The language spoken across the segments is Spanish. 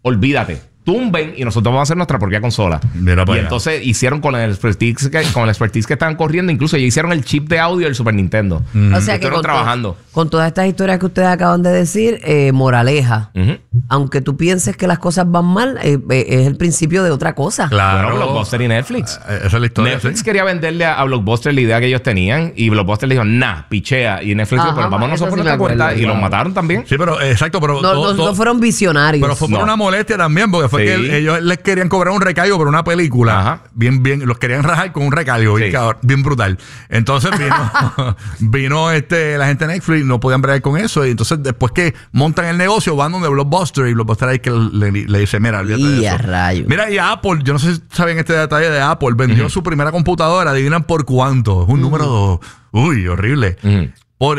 olvídate. Tumben y nosotros vamos a hacer nuestra propia consola. Y entonces hicieron con el expertise que estaban corriendo, incluso ya hicieron el chip de audio del Super Nintendo. O sea que trabajando. Con todas estas historias que ustedes acaban de decir, moraleja. Aunque tú pienses que las cosas van mal, es el principio de otra cosa. Claro. Bueno, Blockbuster y Netflix. Esa es la historia. Netflix quería venderle a Blockbuster la idea que ellos tenían y Blockbuster le dijo, pichea. Y Netflix dijo, pero vamos nosotros por nuestra cuenta. Y los mataron también. Sí, pero exacto. Pero no fueron visionarios. Pero fue por una molestia también, porque fue que ellos les querían cobrar un recargo por una película. Bien, los querían rajar con un recargo bien brutal. Entonces vino la gente de Netflix, no podían bregar con eso. Y entonces después que montan el negocio, van donde Blockbuster y Blockbuster ahí que le dice, mira, olvídate de eso. Rayos. Mira, y Apple, yo no sé si saben este detalle de Apple, vendió su primera computadora, adivinan por cuánto. Es un número, horrible. Por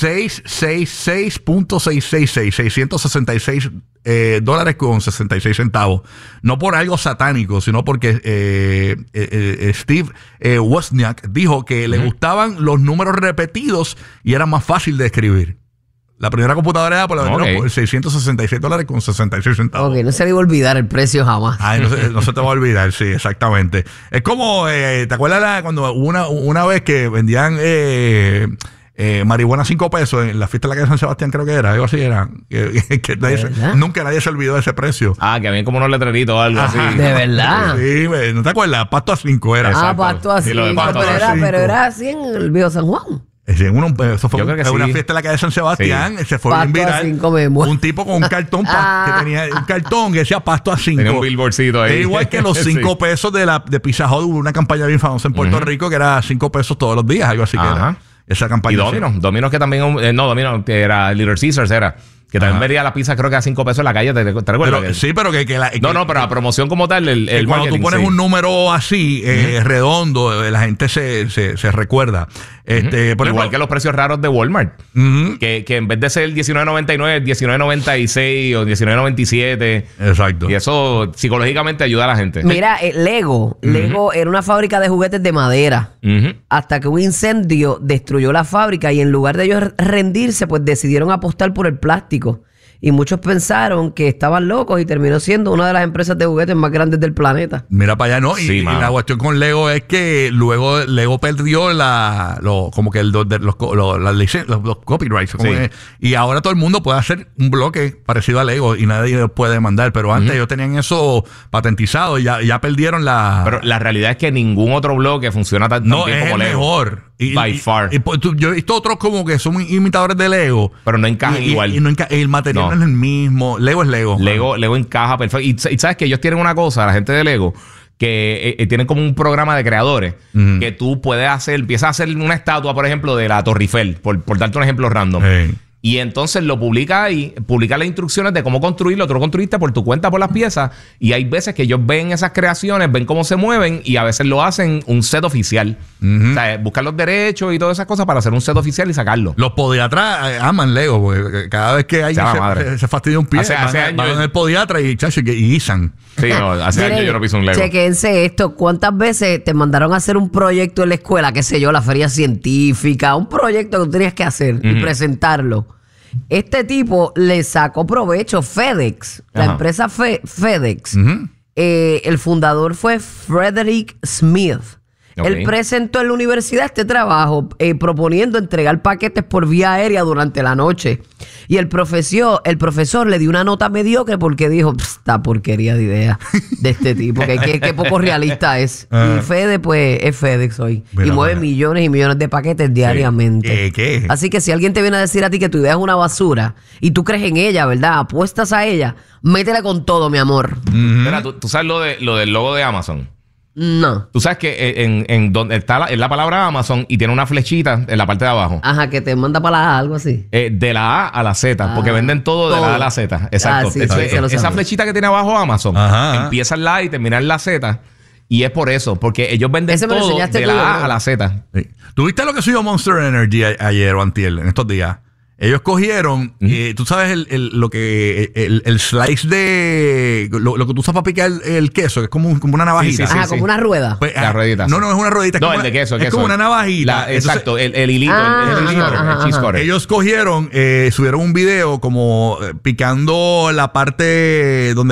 $666 dólares con 66 centavos. No por algo satánico, sino porque Steve Wozniak dijo que le gustaban los números repetidos y era más fácil de escribir. La primera computadora de Apple la vendieron por $666 con 66 centavos. No se le iba a olvidar el precio jamás. No se te va a olvidar, sí, exactamente. Es como, ¿te acuerdas cuando una vez que vendían marihuana 5 pesos en la fiesta de la calle San Sebastián, creo que era, algo así era, nunca nadie se olvidó de ese precio. Que había como unos letreritos o algo así. De verdad. Sí, ¿no te acuerdas? Pasto a 5 era. Pasto a 5. Pero era así en el Viejo San Juan. Eso fue una fiesta en la calle San Sebastián. Se fue bien viral. Un tipo con un cartón que tenía un cartón que decía Pasto a 5. Tenía un billboardcito ahí. Es igual que los 5 pesos de Pizza Hut. Hubo una campaña bien famosa en Puerto Rico que era 5 pesos todos los días, algo así que era esa campaña. Y Domino's que también Domino's que era Little Caesars era. Que también vería la pizza, creo que a 5 pesos en la calle. ¿Te recuerdas? Pero pero la promoción como tal, el cuando tú pones un número así, redondo, la gente se recuerda. Por ejemplo, igual que los precios raros de Walmart. Que en vez de ser el $19.99, el $19.96 o $19.97. Exacto. Y eso psicológicamente ayuda a la gente. Mira, Lego era una fábrica de juguetes de madera. Hasta que un incendio destruyó la fábrica y en lugar de ellos rendirse, pues decidieron apostar por el plástico. Y muchos pensaron que estaban locos y terminó siendo una de las empresas de juguetes más grandes del planeta. Mira para allá, ¿no? Y la cuestión con Lego es que luego Lego perdió los copyrights. Y ahora todo el mundo puede hacer un bloque parecido a Lego y nadie puede demandar. Pero antes ellos tenían eso patentizado y ya perdieron la... Pero la realidad es que ningún otro bloque funciona tan bien como Lego. No, es mejor. By far. Yo he visto otros como que son imitadores de Lego. Pero no encajan igual. Y el material no es el mismo. Lego es Lego. Lego encaja perfecto. Y sabes que ellos tienen una cosa, la gente de Lego, que tienen como un programa de creadores que tú empiezas a hacer una estatua, por ejemplo, de la Torre Eiffel, por darte un ejemplo random. Y entonces lo publica ahí, publica las instrucciones de cómo construirlo. Tú lo construiste por tu cuenta, por las piezas. Y hay veces que ellos ven esas creaciones, ven cómo se mueven y a veces lo hacen un set oficial. O sea, buscan los derechos y todas esas cosas para hacer un set oficial y sacarlo. Los podiatras aman Lego, porque cada vez que alguien se fastidia un pie, van en el podiatra y guisan. Sí, hace años yo no piso un Lego. Chequense esto. ¿Cuántas veces te mandaron a hacer un proyecto en la escuela? Qué sé yo, la feria científica. Un proyecto que tú tenías que hacer y presentarlo. Este tipo le sacó provecho. FedEx, la empresa FedEx. El fundador fue Frederick Smith. Él presentó en la universidad este trabajo proponiendo entregar paquetes por vía aérea durante la noche. Y el profesor le dio una nota mediocre porque dijo, esta porquería de idea de este tipo, que poco realista es. Y Fede, pues, es FedEx hoy. Y mueve millones y millones de paquetes diariamente. ¿Qué? Así que si alguien te viene a decir a ti que tu idea es una basura y tú crees en ella, ¿verdad? Apuestas a ella, métele con todo, mi amor. Mira, ¿tú sabes lo del logo de Amazon? No. Tú sabes que en donde está la palabra Amazon y tiene una flechita en la parte de abajo. Ajá, que te manda para la A, algo así. De la A a la Z, porque venden todo de la A a la Z. Exacto. Sí, esa flechita que tiene abajo Amazon empieza en la A y termina en la Z. Y es por eso, porque ellos venden todo de la A a la Z. Sí. ¿Tuviste lo que subió Monster Energy ayer o antier, en estos días? Ellos cogieron, tú sabes el slice de lo que tú usas para picar el queso, que es como una navajita. Sí, como una rueda. Pues, la ruedita. No es una ruedita. No, el de queso. Es como una navajita. Exacto, el hilito, el cheese cutter. Ellos cogieron, subieron un video como picando la parte donde